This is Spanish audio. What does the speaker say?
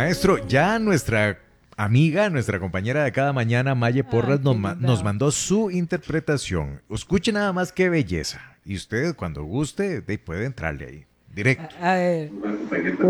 Maestro, ya nuestra amiga, nuestra compañera de cada mañana, Maye Porras, nos mandó su interpretación. Escuche nada más qué belleza. Y usted, cuando guste, puede entrarle ahí, directo. A ver.